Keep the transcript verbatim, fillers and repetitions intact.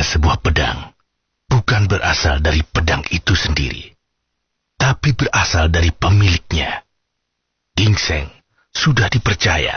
sebuah pedang bukan berasal dari pedang itu sendiri, tapi berasal dari pemiliknya. Gingseng sudah dipercaya